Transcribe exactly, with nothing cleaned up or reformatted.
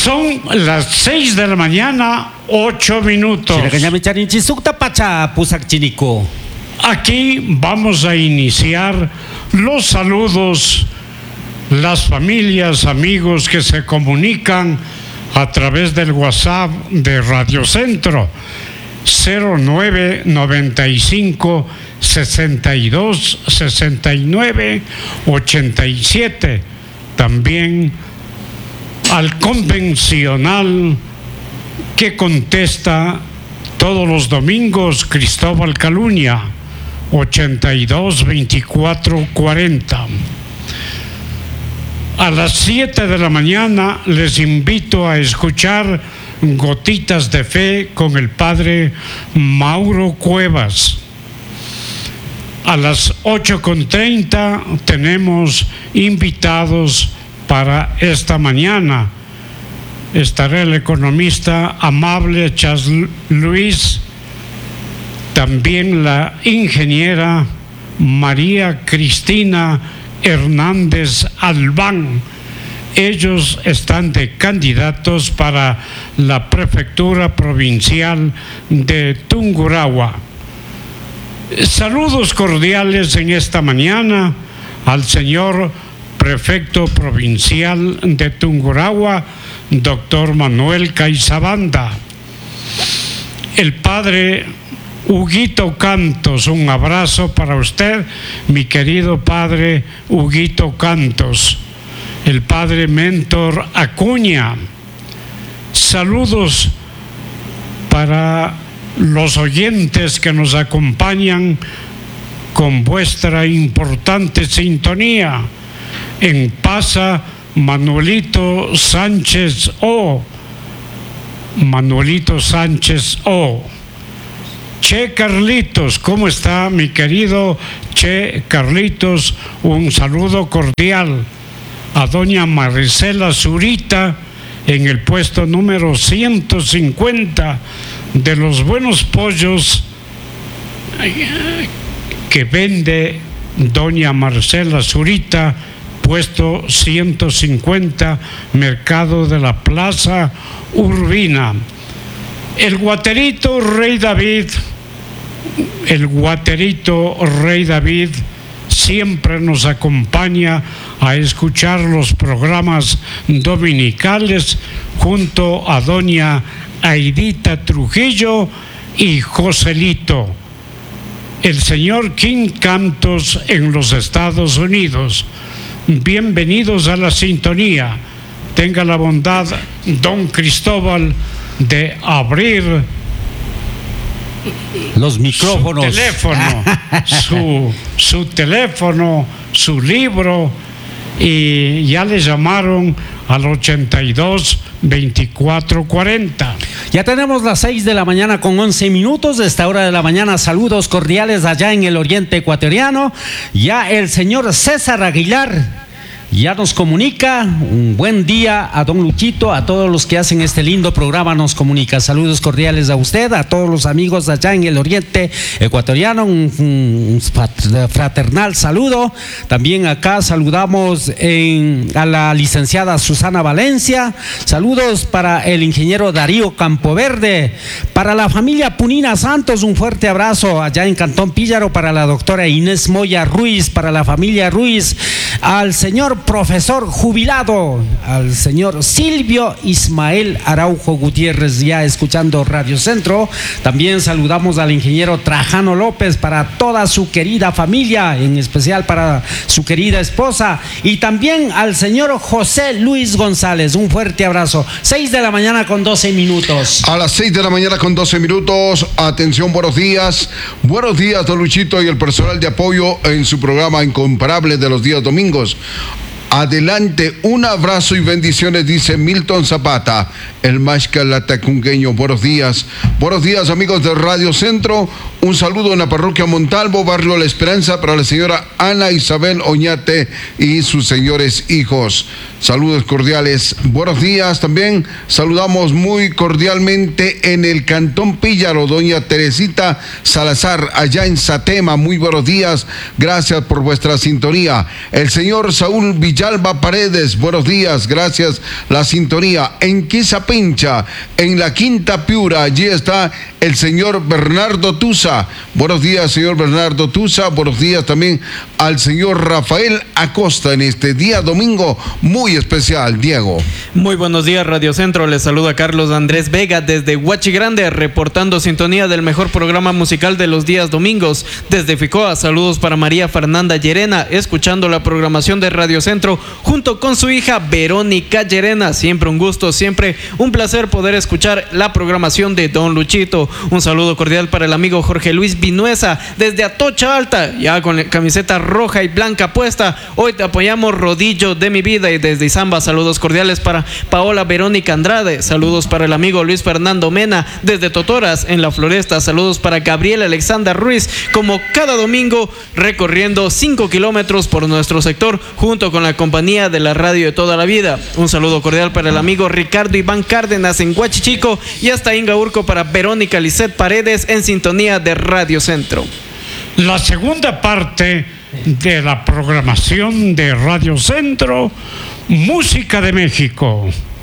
Son las seis de la mañana, ocho minutos. Aquí vamos a iniciar los saludos, las familias, amigos que se comunican a través del WhatsApp de Radio Centro, cero nueve noventa y cinco sesenta y dos sesenta y nueve ochenta y siete. También al convencional que contesta todos los domingos, Cristóbal Caluña, ochenta y dos veinticuatro cuarenta. A las siete de la mañana les invito a escuchar Gotitas de Fe con el padre Mauro Cuevas. A las ocho con treinta tenemos invitados para esta mañana. Estará el economista Amable Chas Luis, también la ingeniera María Cristina Hernández Albán. Ellos están de candidatos para la prefectura provincial de Tungurahua. Saludos cordiales en esta mañana al señor prefecto provincial de Tungurahua, doctor Manuel Caizabanda. El padre Huguito Cantos, un abrazo para usted, mi querido padre Huguito Cantos. El padre Mentor Acuña. Saludos para los oyentes que nos acompañan con vuestra importante sintonía. En Pasa, Manuelito Sánchez O. Manuelito Sánchez O. Che Carlitos, ¿cómo está mi querido Che Carlitos? Un saludo cordial. A doña Maricela Zurita en el puesto número ciento cincuenta de los buenos pollos que vende doña Marcela Zurita, puesto ciento cincuenta, Mercado de la Plaza Urbina. El guaterito Rey David, el guaterito Rey David siempre nos acompaña a escuchar los programas dominicales junto a doña Aidita Trujillo y Joselito. El señor King Cantos en los Estados Unidos. Bienvenidos a la sintonía. Tenga la bondad, don Cristóbal, de abrir los micrófonos, su teléfono, su, su teléfono, su libro, y ya le llamaron al ochenta y dos veinticuatro cuarenta. Ya tenemos las seis de la mañana con once minutos. De esta hora de la mañana, saludos cordiales allá en el oriente ecuatoriano. Ya el señor César Aguilar ya nos comunica. Un buen día a don Luchito, a todos los que hacen este lindo programa nos comunica. Saludos cordiales a usted, a todos los amigos allá en el oriente ecuatoriano, un, un fraternal saludo. También acá saludamos en, a la licenciada Susana Valencia. Saludos para el ingeniero Darío Campoverde, para la familia Punina Santos, un fuerte abrazo allá en Cantón Píllaro, para la doctora Inés Moya Ruiz, para la familia Ruiz, al señor profesor jubilado, al señor Silvio Ismael Araujo Gutiérrez, ya escuchando Radio Centro. También saludamos al ingeniero Trajano López, para toda su querida familia, en especial para su querida esposa, y también al señor José Luis González. Un fuerte abrazo. seis de la mañana con doce minutos. A las seis de la mañana con doce minutos. Atención, buenos días. Buenos días, don Luchito y el personal de apoyo en su programa Incomparable de los días domingos. Adelante, un abrazo y bendiciones, dice Milton Zapata, el Maxcalatacungueño. Buenos días. Buenos días, amigos de Radio Centro. Un saludo en la parroquia Montalvo, barrio La Esperanza, para la señora Ana Isabel Oñate y sus señores hijos. Saludos cordiales. Buenos días también. Saludamos muy cordialmente en el Cantón Píllaro, doña Teresita Salazar, allá en Satema. Muy buenos días. Gracias por vuestra sintonía. El señor Saúl Villar Yalba Paredes, buenos días, gracias la sintonía. En Quizapincha, en la Quinta Piura, allí está el señor Bernardo Tusa. Buenos días, señor Bernardo Tusa. Buenos días también al señor Rafael Acosta en este día domingo muy especial. Diego. Muy buenos días, Radio Centro. Les saluda Carlos Andrés Vega desde Huachi Grande, reportando sintonía del mejor programa musical de los días domingos. Desde Ficoa, saludos para María Fernanda Llerena, escuchando la programación de Radio Centro junto con su hija Verónica Llerena. Siempre un gusto, siempre un placer poder escuchar la programación de Don Luchito. Un saludo cordial para el amigo Jorge Luis Vinuesa desde Atocha Alta, ya con la camiseta roja y blanca puesta. Hoy te apoyamos, rodillo de mi vida. Y desde Izamba, saludos cordiales para Paola Verónica Andrade, saludos para el amigo Luis Fernando Mena desde Totoras en la Floresta, saludos para Gabriel Alexander Ruiz, como cada domingo recorriendo cinco kilómetros por nuestro sector junto con la compañía de la radio de toda la vida. Un saludo cordial para el amigo Ricardo Iván Cárdenas en Huachichico y hasta Ingaurco para Verónica Lisset Paredes en sintonía de Radio Centro. La segunda parte de la programación de Radio Centro, Música de México.